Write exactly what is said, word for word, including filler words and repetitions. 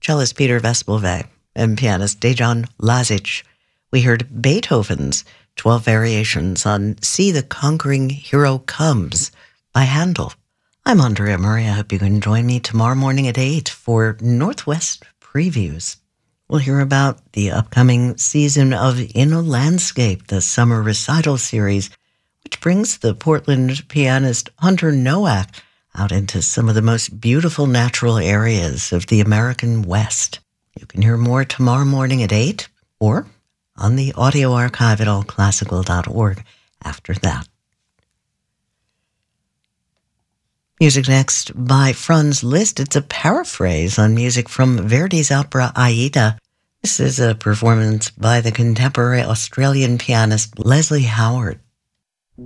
cellist Peter Vespelve and pianist Dejan Lazic. We heard Beethoven's twelve Variations on See the Conquering Hero Comes by Handel. I'm Andrea Murray. I hope you can join me tomorrow morning at eight for Northwest Previews. We'll hear about the upcoming season of In a Landscape, the summer recital series, which brings the Portland pianist Hunter Nowak out into some of the most beautiful natural areas of the American West. You can hear more tomorrow morning at eight or on the audio archive at all classical dot org after that. Music next by Franz Liszt. It's a paraphrase on music from Verdi's opera Aida. This is a performance by the contemporary Australian pianist Leslie Howard.